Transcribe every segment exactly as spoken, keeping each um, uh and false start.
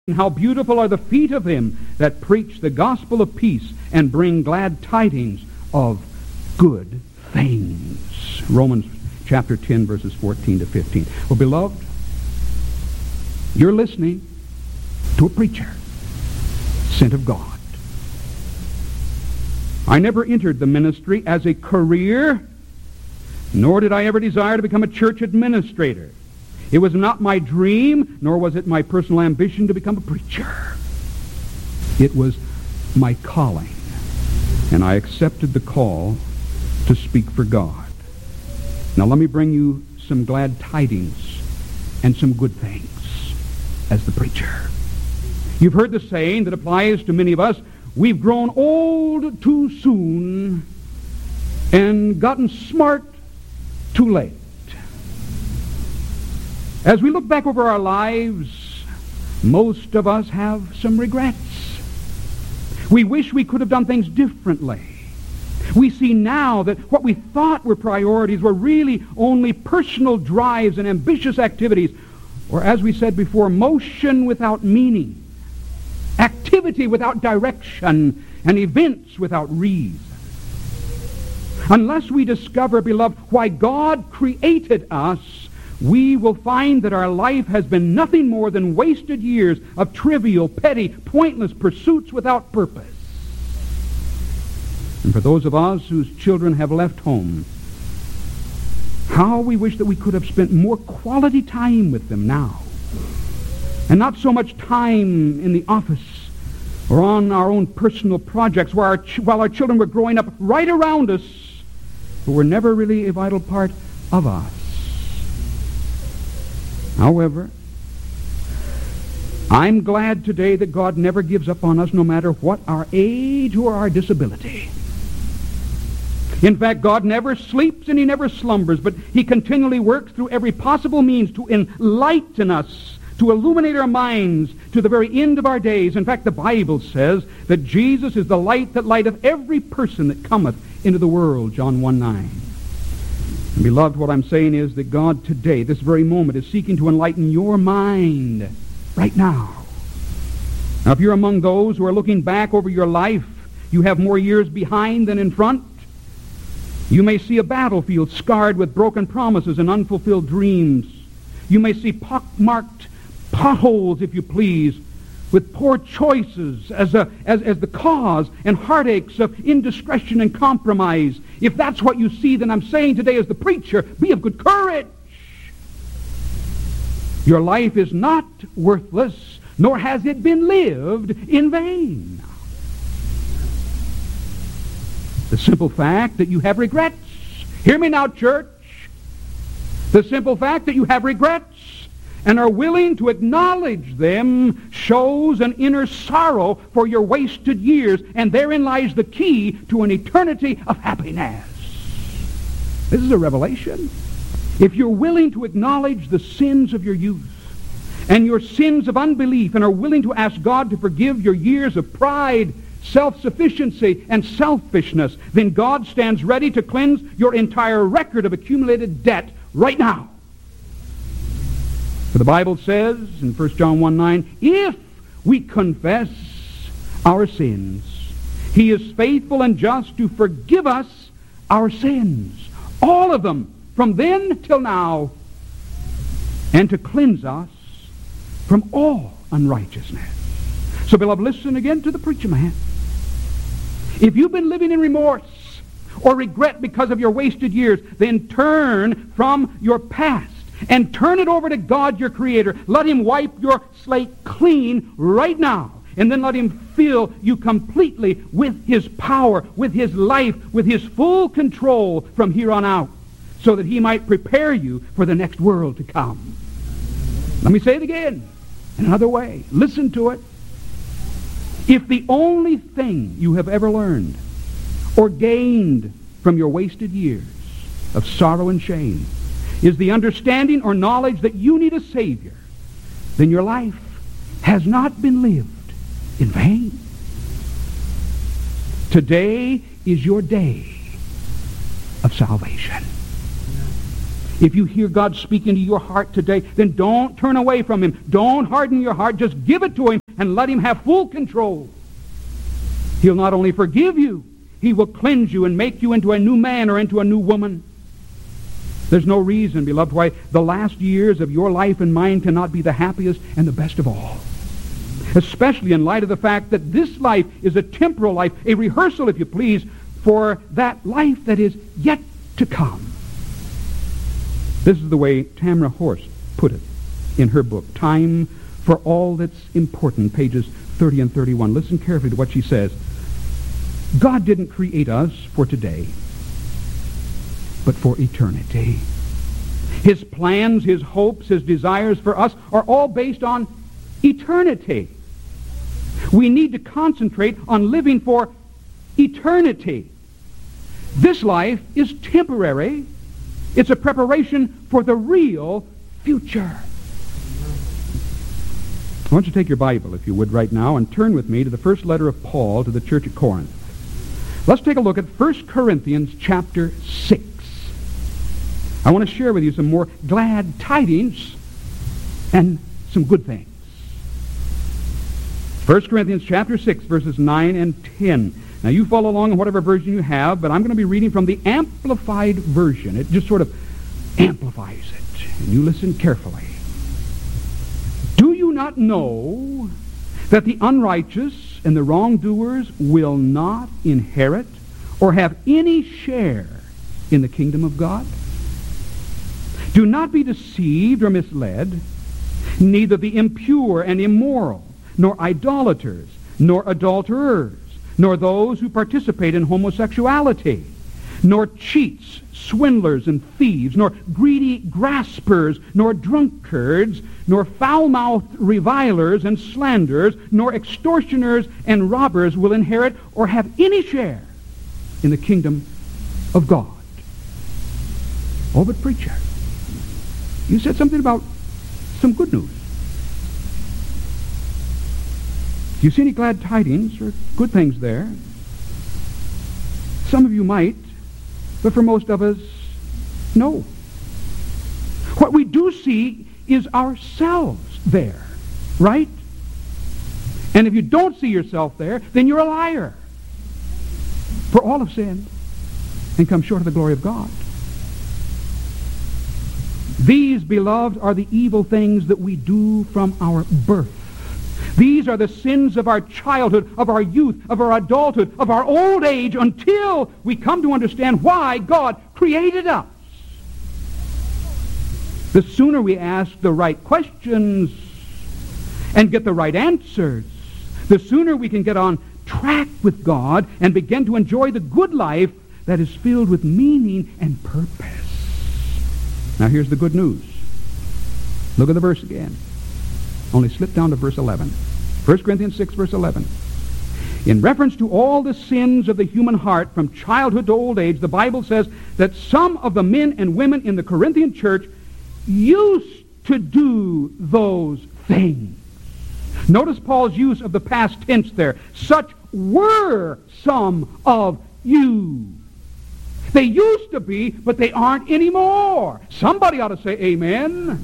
How beautiful are the feet of them that preach the gospel of peace and bring glad tidings of good things. Romans chapter ten, verses fourteen to fifteen. Well, beloved, you're listening to a preacher sent of God. I never entered the ministry as a career, nor did I ever desire to become a church administrator. It was not my dream, nor was it my personal ambition to become a preacher. It was my calling, and I accepted the call to speak for God. Now let me bring you some glad tidings and some good things as the preacher. You've heard the saying that applies to many of us: we've grown old too soon and gotten smart too late. As we look back over our lives, most of us have some regrets. We wish we could have done things differently. We see now that what we thought were priorities were really only personal drives and ambitious activities, or as we said before, motion without meaning, activity without direction, and events without reason. Unless we discover, beloved, why God created us, we will find that our life has been nothing more than wasted years of trivial, petty, pointless pursuits without purpose. And for those of us whose children have left home, how we wish that we could have spent more quality time with them now, and not so much time in the office or on our own personal projects while our, ch- while our children were growing up right around us, but were never really a vital part of us. However, I'm glad today that God never gives up on us, no matter what our age or our disability. In fact, God never sleeps and he never slumbers, but he continually works through every possible means to enlighten us, to illuminate our minds to the very end of our days. In fact, the Bible says that Jesus is the light that lighteth every person that cometh into the world, John one nine. And beloved, what I'm saying is that God today, this very moment, is seeking to enlighten your mind right now. Now, if you're among those who are looking back over your life, you have more years behind than in front. You may see a battlefield scarred with broken promises and unfulfilled dreams. You may see pock-marked potholes, if you please, with poor choices as, a, as, as the cause, and heartaches of indiscretion and compromise. If that's what you see, then I'm saying today as the preacher, be of good courage. Your life is not worthless, nor has it been lived in vain. The simple fact that you have regrets, hear me now, church, the simple fact that you have regrets and are willing to acknowledge them shows an inner sorrow for your wasted years, and therein lies the key to an eternity of happiness. This is a revelation. If you're willing to acknowledge the sins of your youth and your sins of unbelief, and are willing to ask God to forgive your years of pride, self-sufficiency, and selfishness, then God stands ready to cleanse your entire record of accumulated debt right now. For the Bible says in First John one nine, if we confess our sins, he is faithful and just to forgive us our sins, all of them, from then till now, and to cleanse us from all unrighteousness. So, beloved, listen again to the preacher man. If you've been living in remorse or regret because of your wasted years, then turn from your past and turn it over to God, your Creator. Let him wipe your slate clean right now. And then let him fill you completely with his power, with his life, with his full control from here on out, so that he might prepare you for the next world to come. Let me say it again in another way. Listen to it. If the only thing you have ever learned or gained from your wasted years of sorrow and shame is the understanding or knowledge that you need a Savior, then your life has not been lived in vain. Today is your day of salvation. If you hear God speak into your heart today, then don't turn away from Him. Don't harden your heart. Just give it to Him and let Him have full control. He'll not only forgive you, He will cleanse you and make you into a new man or into a new woman. There's no reason, beloved, why the last years of your life and mine cannot be the happiest and the best of all. Especially in light of the fact that this life is a temporal life, a rehearsal, if you please, for that life that is yet to come. This is the way Tamara Horst put it in her book, Time for All That's Important, pages thirty and thirty-one. Listen carefully to what she says. God didn't create us for today, but for eternity. His plans, His hopes, His desires for us are all based on eternity. We need to concentrate on living for eternity. This life is temporary. It's a preparation for the real future. I want you to take your Bible, if you would, right now, and turn with me to the first letter of Paul to the church at Corinth. Let's take a look at First Corinthians chapter six. I want to share with you some more glad tidings and some good things. First Corinthians chapter six, verses nine and ten. Now, you follow along in whatever version you have, but I'm going to be reading from the Amplified Version. It just sort of amplifies it. And you listen carefully. Do you not know that the unrighteous and the wrongdoers will not inherit or have any share in the kingdom of God? Do not be deceived or misled. Neither the impure and immoral, nor idolaters, nor adulterers, nor those who participate in homosexuality, nor cheats, swindlers, and thieves, nor greedy graspers, nor drunkards, nor foul-mouthed revilers and slanderers, nor extortioners and robbers will inherit or have any share in the kingdom of God. Oh, but preacher, you said something about some good news. Do you see any glad tidings or good things there? Some of you might, but for most of us, no. What we do see is ourselves there, right? And if you don't see yourself there, then you're a liar. For all have sinned and come short of the glory of God. These, beloved, are the evil things that we do from our birth. These are the sins of our childhood, of our youth, of our adulthood, of our old age, until we come to understand why God created us. The sooner we ask the right questions and get the right answers, the sooner we can get on track with God and begin to enjoy the good life that is filled with meaning and purpose. Now here's the good news. Look at the verse again. Only slip down to verse eleven. First Corinthians six, verse eleven. In reference to all the sins of the human heart from childhood to old age, the Bible says that some of the men and women in the Corinthian church used to do those things. Notice Paul's use of the past tense there. Such were some of you. They used to be, but they aren't anymore. Somebody ought to say amen.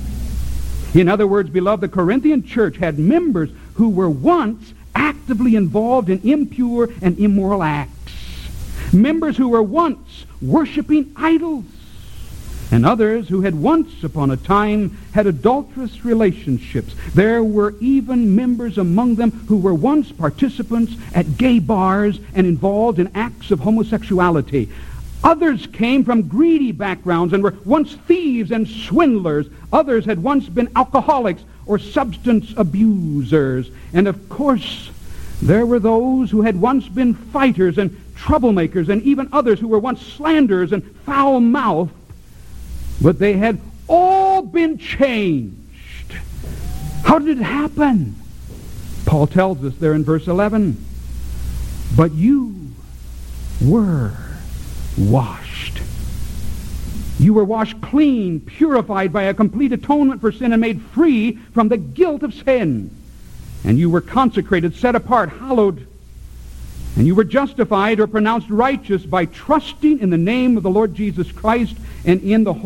In other words, beloved, the Corinthian church had members who were once actively involved in impure and immoral acts. Members who were once worshiping idols. And others who had once upon a time had adulterous relationships. There were even members among them who were once participants at gay bars and involved in acts of homosexuality. Others came from greedy backgrounds and were once thieves and swindlers. Others had once been alcoholics or substance abusers. And of course, there were those who had once been fighters and troublemakers, and even others who were once slanderers and foul-mouthed. But they had all been changed. How did it happen? Paul tells us there in verse eleven. But you were washed. You were washed clean, purified by a complete atonement for sin, and made free from the guilt of sin. And you were consecrated, set apart, hallowed. And you were justified or pronounced righteous by trusting in the name of the Lord Jesus Christ and in the Holy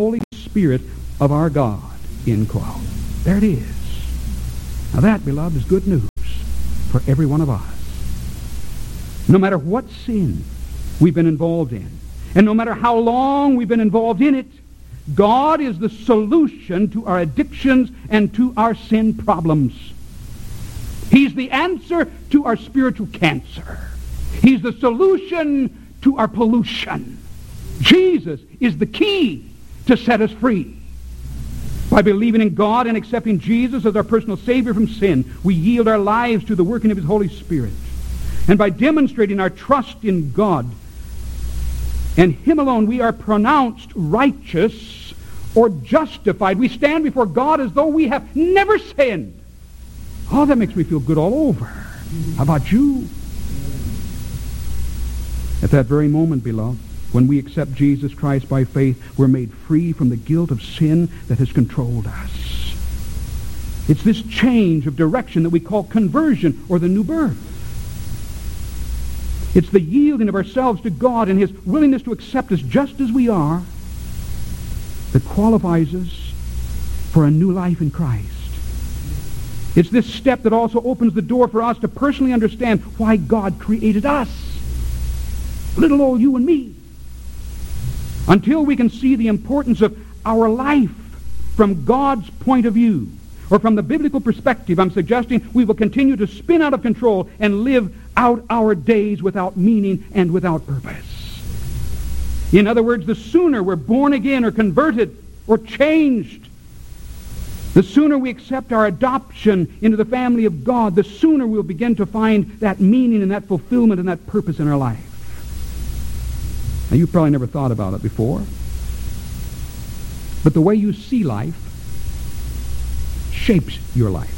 Spirit of our God, end quote. There it is. Now that, beloved, is good news for every one of us. No matter what sin we've been involved in, and no matter how long we've been involved in it, God is the solution to our addictions and to our sin problems. He's the answer to our spiritual cancer. He's the solution to our pollution. Jesus is the key to set us free. By believing in God and accepting Jesus as our personal Savior from sin, we yield our lives to the working of His Holy Spirit. And by demonstrating our trust in God and Him alone, we are pronounced righteous or justified. We stand before God as though we have never sinned. Oh, that makes me feel good all over. How about you? At that very moment, beloved, when we accept Jesus Christ by faith, we're made free from the guilt of sin that has controlled us. It's this change of direction that we call conversion or the new birth. It's the yielding of ourselves to God and His willingness to accept us just as we are that qualifies us for a new life in Christ. It's this step that also opens the door for us to personally understand why God created us. Little old you and me. Until we can see the importance of our life from God's point of view, or from the biblical perspective, I'm suggesting we will continue to spin out of control and live out our days without meaning and without purpose. In other words, the sooner we're born again or converted or changed, the sooner we accept our adoption into the family of God, the sooner we'll begin to find that meaning and that fulfillment and that purpose in our life. Now, you've probably never thought about it before, but the way you see life shapes your life.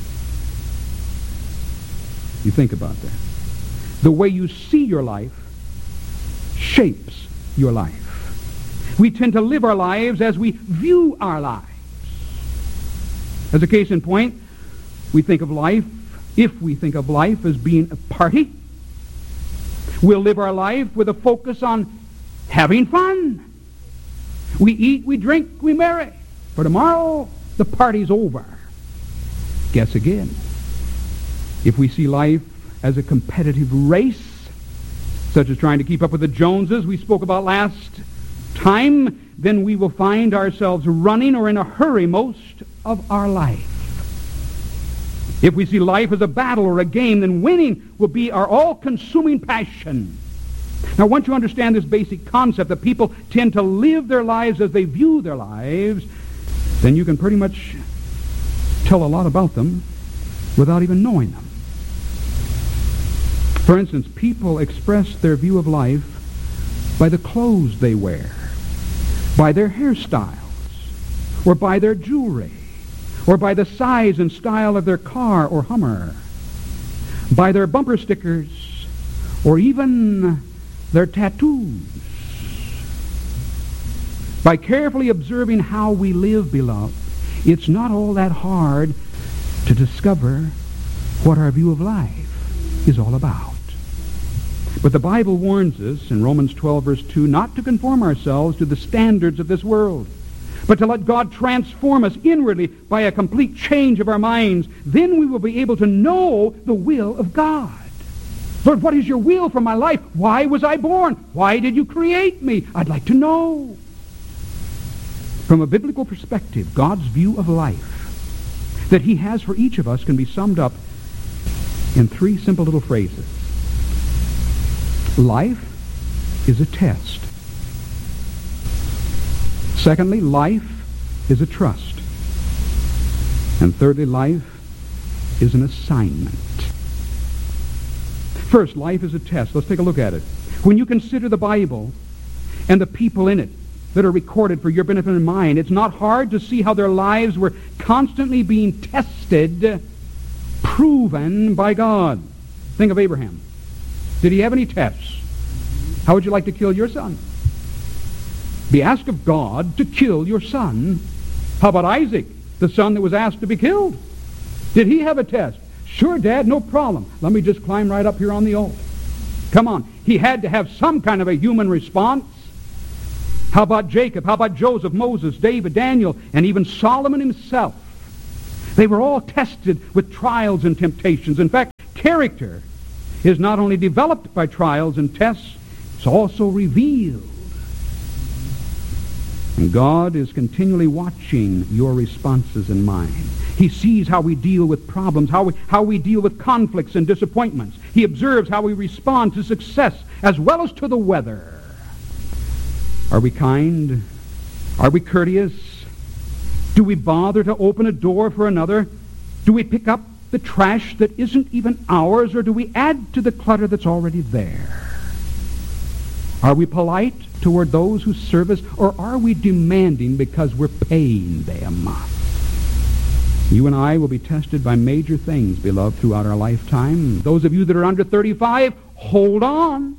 You think about that. The way you see your life shapes your life. We tend to live our lives as we view our lives. As a case in point, we think of life, if we think of life as being a party, we'll live our life with a focus on having fun. We eat, we drink, we marry. For tomorrow, the party's over. Guess again. If we see life as a competitive race, such as trying to keep up with the Joneses we spoke about last time, then we will find ourselves running or in a hurry most of our life. If we see life as a battle or a game, then winning will be our all-consuming passion. Now, once you understand this basic concept that people tend to live their lives as they view their lives, then you can pretty much tell a lot about them without even knowing them. For instance, people express their view of life by the clothes they wear, by their hairstyles, or by their jewelry, or by the size and style of their car or Hummer, by their bumper stickers, or even their tattoos. By carefully observing how we live, beloved, it's not all that hard to discover what our view of life is all about. But the Bible warns us in Romans twelve, verse two, not to conform ourselves to the standards of this world, but to let God transform us inwardly by a complete change of our minds. Then we will be able to know the will of God. Lord, what is your will for my life? Why was I born? Why did you create me? I'd like to know. From a biblical perspective, God's view of life that He has for each of us can be summed up in three simple little phrases. Life is a test. Secondly, life is a trust. And thirdly, life is an assignment. First, life is a test. Let's take a look at it. When you consider the Bible and the people in it that are recorded for your benefit and mine, it's not hard to see how their lives were constantly being tested, proven by God. Think of Abraham. Did he have any tests? How would you like to kill your son? Be asked of God to kill your son. How about Isaac, the son that was asked to be killed? Did he have a test? Sure, Dad, no problem. Let me just climb right up here on the altar. Come on. He had to have some kind of a human response. How about Jacob? How about Joseph, Moses, David, Daniel, and even Solomon himself? They were all tested with trials and temptations. In fact, character is not only developed by trials and tests, it's also revealed. And God is continually watching your responses and mine. He sees how we deal with problems, how we, how we deal with conflicts and disappointments. He observes how we respond to success as well as to the weather. Are we kind? Are we courteous? Do we bother to open a door for another? Do we pick up the trash that isn't even ours, or do we add to the clutter that's already there? Are we polite toward those who serve us, or are we demanding because we're paying them? You and I will be tested by major things, beloved, throughout our lifetime. Those of you that are under thirty-five, hold on.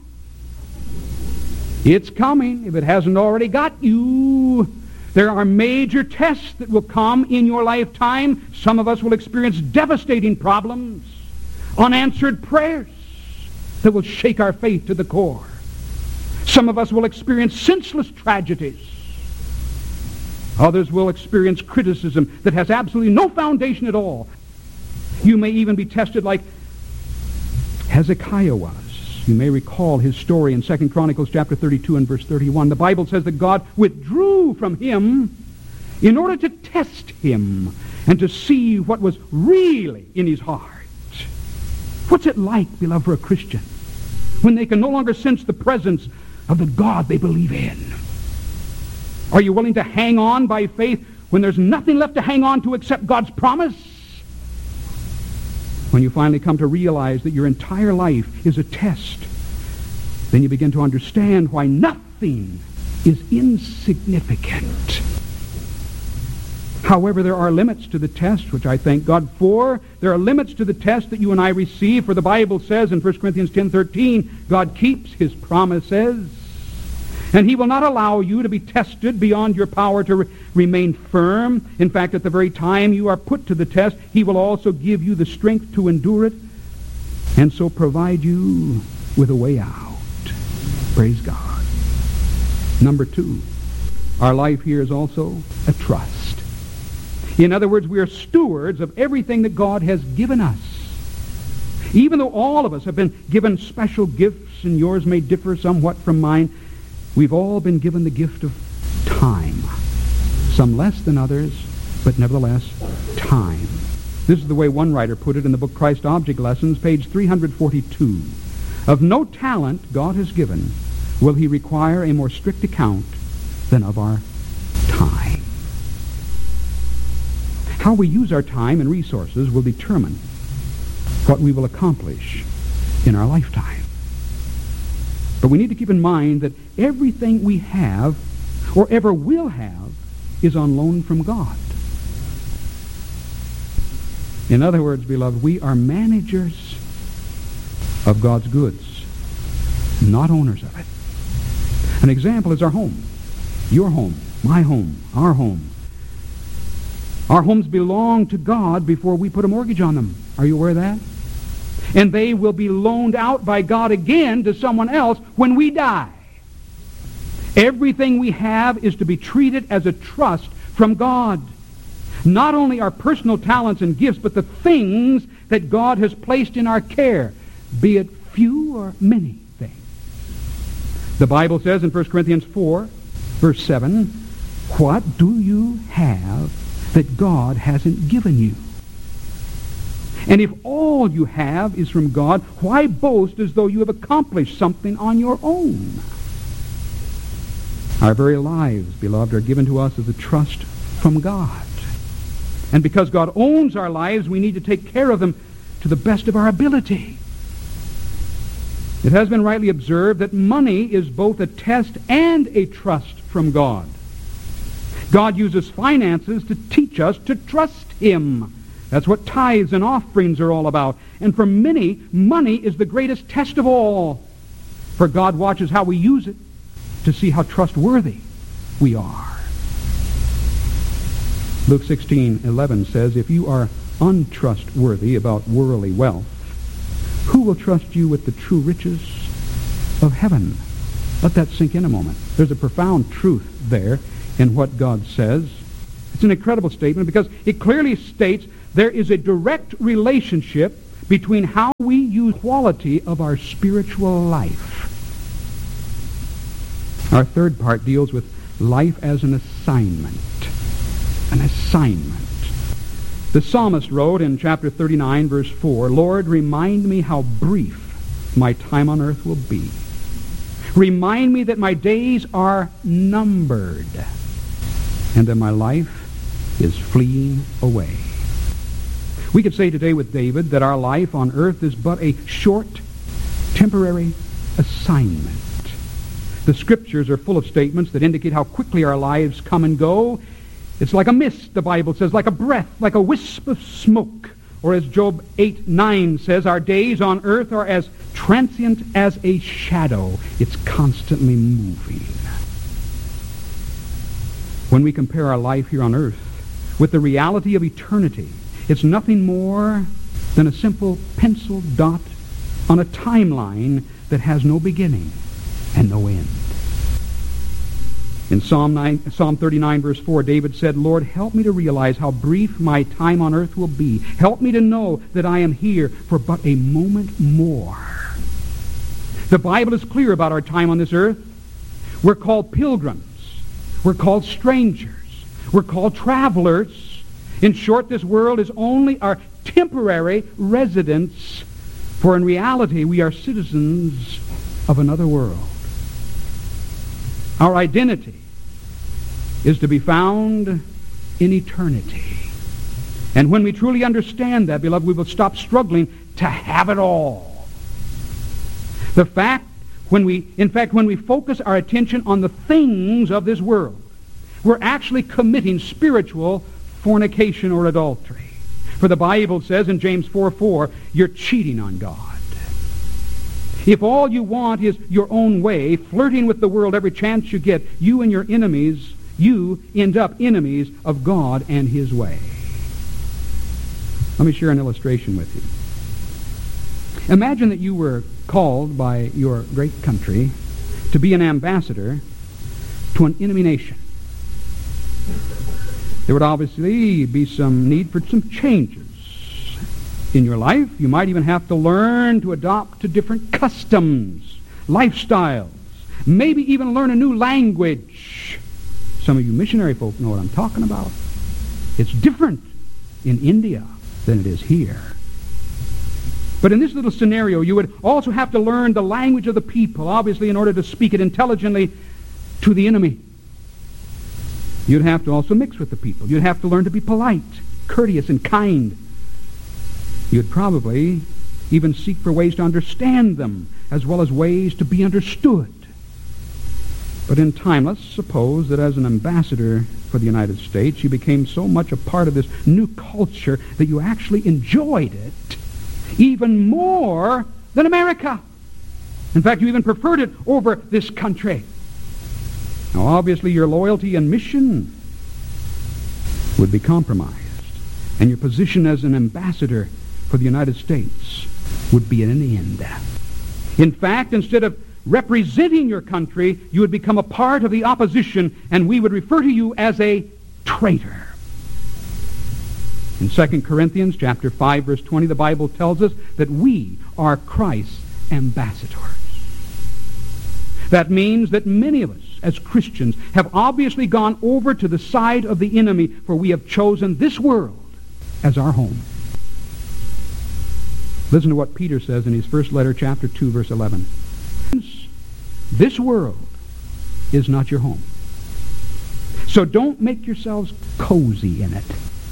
It's coming, if it hasn't already got you. There are major tests that will come in your lifetime. Some of us will experience devastating problems, unanswered prayers that will shake our faith to the core. Some of us will experience senseless tragedies. Others will experience criticism that has absolutely no foundation at all. You may even be tested like Hezekiah was. You may recall his story in Second Chronicles chapter thirty-two and verse thirty-one. The Bible says that God withdrew from him in order to test him and to see what was really in his heart. What's it like, beloved, for a Christian when they can no longer sense the presence of the God they believe in? Are you willing to hang on by faith when there's nothing left to hang on to except God's promise? When you finally come to realize that your entire life is a test, then you begin to understand why nothing is insignificant. However, there are limits to the test, which I thank God for. There are limits to the test that you and I receive, for the Bible says in First Corinthians ten thirteen, God keeps his promises, and he will not allow you to be tested beyond your power to re- remain firm. In fact, at the very time you are put to the test, he will also give you the strength to endure it, and so provide you with a way out. Praise God. Number two, our life here is also a trust. In other words, we are stewards of everything that God has given us. Even though all of us have been given special gifts, and yours may differ somewhat from mine, we've all been given the gift of time. Some less than others, but nevertheless, time. This is the way one writer put it in the book Christ Object Lessons, page three forty-two. Of no talent God has given will he require a more strict account than of our time. How we use our time and resources will determine what we will accomplish in our lifetime. But we need to keep in mind that everything we have or ever will have is on loan from God. In other words, beloved, we are managers of God's goods, not owners of it. An example is our home. Your home, my home, our home. Our homes belong to God before we put a mortgage on them. Are you aware of that? And they will be loaned out by God again to someone else when we die. Everything we have is to be treated as a trust from God. Not only our personal talents and gifts, but the things that God has placed in our care, be it few or many things. The Bible says in First Corinthians four, verse seven, what do you have that God hasn't given you? And if all you have is from God, why boast as though you have accomplished something on your own? Our very lives, beloved, are given to us as a trust from God. And because God owns our lives, we need to take care of them to the best of our ability. It has been rightly observed that money is both a test and a trust from God. God uses finances to teach us to trust him. That's what tithes and offerings are all about. And for many, money is the greatest test of all. For God watches how we use it to see how trustworthy we are. Luke sixteen eleven says, if you are untrustworthy about worldly wealth, who will trust you with the true riches of heaven? Let that sink in a moment. There's a profound truth there in what God says. It's an incredible statement because it clearly states there is a direct relationship between how we use quality of our spiritual life. Our third part deals with life as an assignment. An assignment. The psalmist wrote in chapter thirty-nine, verse four, Lord, remind me how brief my time on earth will be. Remind me that my days are numbered and that my life is fleeing away. We could say today with David that our life on earth is but a short, temporary assignment. The Scriptures are full of statements that indicate how quickly our lives come and go. It's like a mist, the Bible says, like a breath, like a wisp of smoke. Or as Job eight nine says, our days on earth are as transient as a shadow. It's constantly moving. When we compare our life here on earth with the reality of eternity, it's nothing more than a simple pencil dot on a timeline that has no beginning and no end. In Psalm, nine, Psalm thirty-nine, verse four, David said, Lord, help me to realize how brief my time on earth will be. Help me to know that I am here for but a moment more. The Bible is clear about our time on this earth. We're called pilgrims. We're called strangers. We're called travelers. In short, this world is only our temporary residence, for in reality we are citizens of another world. Our identity is to be found in eternity. And when we truly understand that, beloved, we will stop struggling to have it all. The fact, when we, in fact, when we focus our attention on the things of this world, we're actually committing spiritual fornication or adultery. For the Bible says in James four four, you're cheating on God. If all you want is your own way, flirting with the world every chance you get, you and your enemies, you end up enemies of God and His way. Let me share an illustration with you. Imagine that you were called by your great country to be an ambassador to an enemy nation. There would obviously be some need for some changes in your life. You might even have to learn to adopt to different customs, lifestyles, maybe even learn a new language. Some of you missionary folk know what I'm talking about. It's different in India than it is here. But in this little scenario, you would also have to learn the language of the people, obviously in order to speak it intelligently to the enemy. You'd have to also mix with the people. You'd have to learn to be polite, courteous, and kind. You'd probably even seek for ways to understand them, as well as ways to be understood. But in time, let's suppose that as an ambassador for the United States, you became so much a part of this new culture that you actually enjoyed it even more than America. In fact, you even preferred it over this country. Now, obviously, your loyalty and mission would be compromised, and your position as an ambassador for the United States would be at an end. In fact, instead of representing your country, you would become a part of the opposition, and we would refer to you as a traitor. In Second Corinthians chapter five, verse twenty, the Bible tells us that we are Christ's ambassadors. That means that many of us, as Christians, have obviously gone over to the side of the enemy, for we have chosen this world as our home. Listen to what Peter says in his first letter, chapter two, verse eleven. This world is not your home. So don't make yourselves cozy in it.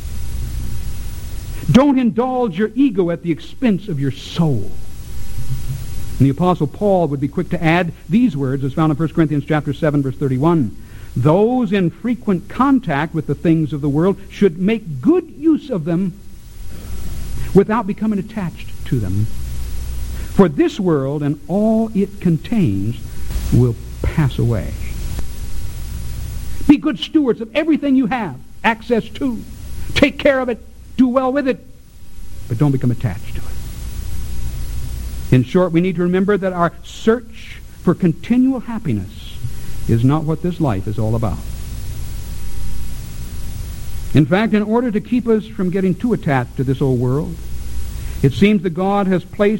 Don't indulge your ego at the expense of your soul. And the Apostle Paul would be quick to add these words, as found in First Corinthians chapter seven, verse thirty-one. Those in frequent contact with the things of the world should make good use of them without becoming attached to them. For this world and all it contains will pass away. Be good stewards of everything you have access to. Take care of it. Do well with it. But don't become attached to it. In short, we need to remember that our search for continual happiness is not what this life is all about. In fact, in order to keep us from getting too attached to this old world, it seems that God has placed